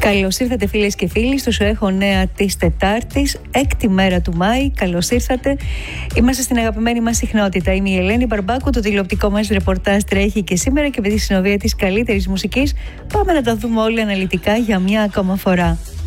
Καλώς ήρθατε φίλες και φίλοι στο Σου Έχω Νέα της Τετάρτης, 6η μέρα του Μάη. Καλώς ήρθατε. Είμαστε στην αγαπημένη μας συχνότητα. Είμαι η Ελένη Μπαρμπάκου. Το τηλεοπτικό μας ρεπορτάζ τρέχει και σήμερα και με τη συνοδεία της καλύτερης μουσικής πάμε να τα δούμε όλα αναλυτικά για μια ακόμα φορά.